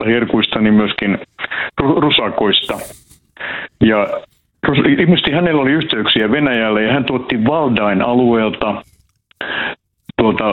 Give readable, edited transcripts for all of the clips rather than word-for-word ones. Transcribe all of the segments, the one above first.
herkuista, niin myöskin rusakoista. Ja ilmeisesti hänellä oli yhteyksiä Venäjälle ja hän tuotti Valdain alueelta tuolta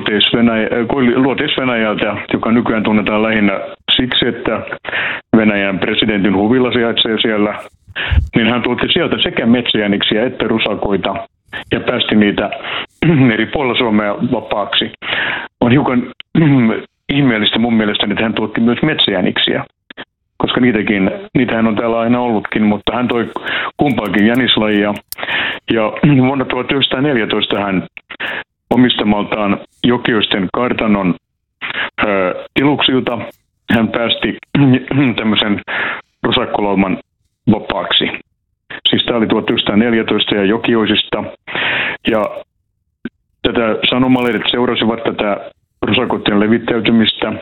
Luoteis-Venäjältä, joka nykyään tunnetaan lähinnä siksi, että Venäjän presidentin huvila sijaitsee siellä, niin hän tuotti sieltä sekä metsäjäniksiä että rusakoita ja päästi niitä eri puolilla Suomea vapaaksi. On hiukan ihmeellistä mun mielestäni, että hän tuotti myös metsäjäniksiä, koska niitähän on täällä aina ollutkin, mutta hän toi kumpaakin jänislajia. Ja vuonna 1914 hän omistamaltaan Jokioisten kartanon tiluksilta hän päästi tämmöisen rusakkolauman vapaaksi. Siis tämä oli 1914 ja Jokioisista. Ja tätä sanomalehdet seurasivat tätä rusakoiden levittäytymistä.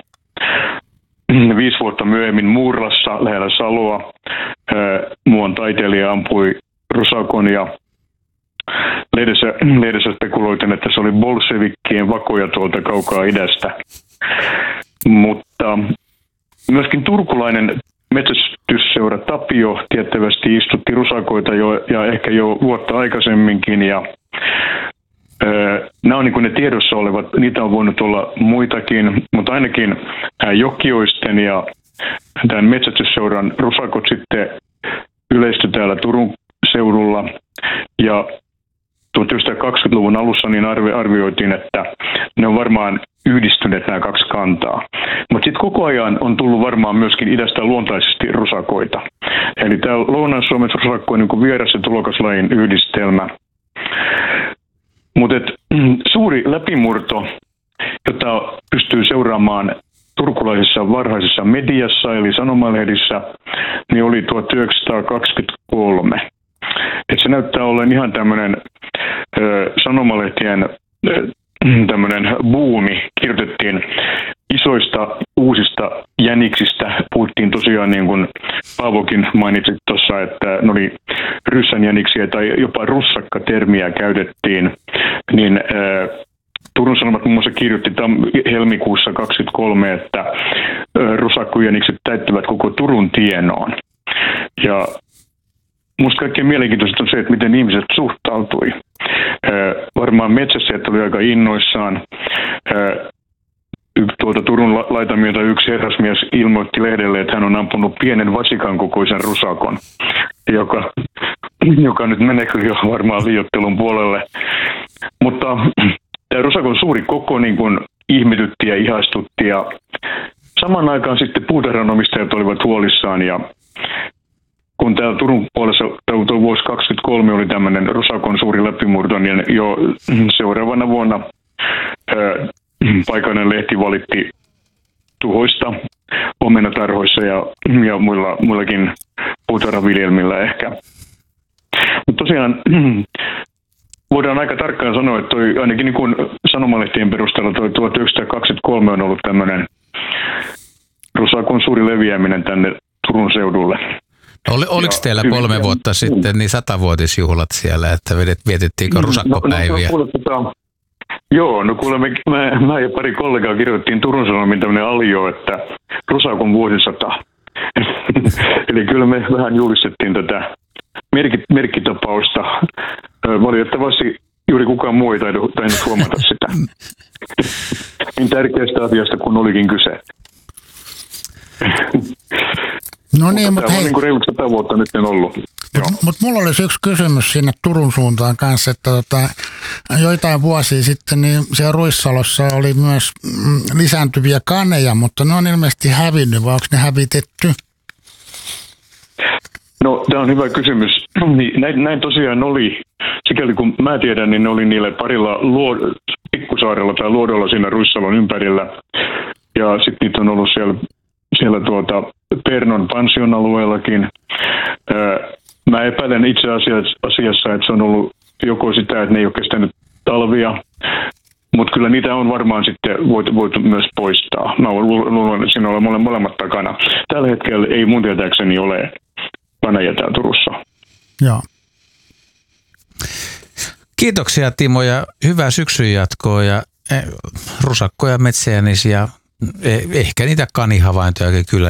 5 vuotta myöhemmin Muurlassa lähellä Saloa muuan taiteilija ampui rusakon ja lehdessä spekuloitiin, että se oli bolshevikkien vakoja tuolta kaukaa idästä. Mutta myöskin turkulainen metsästysseura Tapio tiettävästi istutti rusakoita ja ehkä jo vuotta aikaisemminkin. Ja nämä on niin kuin ne tiedossa olevat, niitä on voinut olla muitakin, mutta ainakin Jokioisten ja tämän metsästysseuran rusakot sitten yleistyi täällä Turun seudulla. Ja 1920-luvun alussa niin arvioitiin, että ne on varmaan yhdistyneet nämä 2 kantaa. Mutta sitten koko ajan on tullut varmaan myöskin idästä luontaisesti rusakoita. Eli tämä Lounais-Suomen rusakko on niin kuin vieras ja tulokaslajin yhdistelmä. Mutta suuri läpimurto, jota pystyy seuraamaan turkulaisessa varhaisessa mediassa eli sanomalehdissä, niin oli 1923. Et se näyttää olleen ihan tämmöinen sanomalehtien tämmöinen buumi. Kirjoitettiin isoista uusista jäniksistä. Puhuttiin tosiaan, niin kuin Paavokin mainitsi tuossa, että ne oli ryssänjäniksiä tai jopa russakka-termiä käytettiin. Niin Turun Sanomat muun muassa kirjoitti helmikuussa 2023, että rusakkojänikset täyttävät koko Turun tienoon. Ja musta kaikkein mielenkiintoista on se, että miten ihmiset suhtautui. Varmaan metsästäjät oli aika innoissaan. Turun laitamilta yksi herrasmies ilmoitti lehdelle, että hän on ampunut pienen vasikan kokoisen rusakon, joka nyt menee jo varmaan liioittelun puolelle. Mutta tämä rusakon suuri koko niin kuin ihmetytti ja ihastutti. Ja saman aikaan sitten puutarhanomistajat olivat huolissaan ja kun täällä Turun puolessa vuosi 2023 oli tämmöinen rusakon suuri läpimurto, niin jo seuraavana vuonna paikallinen lehti valitti tuhoista omenatarhoissa ja muillakin puutarhaviljelmillä ehkä. Mutta tosiaan voidaan aika tarkkaan sanoa, että ainakin niin kuin sanomalehtien perusteella 1923 on ollut tämmöinen rusakon suuri leviäminen tänne Turun seudulle. Oliko teillä 3 vuotta sitten niin 100-vuotisjuhlat siellä, että vietettiinkö rusakkopäiviä? No kuule, mä ja pari kollegaa kirjoittiin Turun Sanomiin tämmöinen alio, että rusakon vuosisata. Eli kyllä me vähän julistettiin tätä merkkitapausta. Valitettavasti juuri kukaan muu ei tainnut huomata sitä. Niin tärkeästä asiasta kun olikin kyse. No niin, mutta hei. Tämä on reilut 100 vuotta nyt on ollut. Mutta mulla olisi yksi kysymys sinne Turun suuntaan kanssa, että joitain vuosia sitten niin siellä Ruissalossa oli myös lisääntyviä kaneja, mutta ne on ilmeisesti hävinnyt, vai onko ne hävitetty? No, tämä on hyvä kysymys. Näin tosiaan oli. Sikäli kun mä tiedän, niin ne oli niillä parilla pikkusaarella tai luodolla siinä Ruissalon ympärillä. Ja sitten niitä on ollut siellä Pernon pension alueellakin. Mä epäilen itse asiassa, että se on ollut joko sitä, että ne ei ole kestänyt talvia, mutta kyllä niitä on varmaan sitten voitu myös poistaa. Mä luulen, että siinä on molemmat takana. Tällä hetkellä ei mun tietääkseni ole kaneja täällä Turussa. Joo. Kiitoksia Timo ja hyvää syksyn jatkoa ja rusakkoja, metsäjänis ja Ehkä niitä kanihavaintojakin kyllä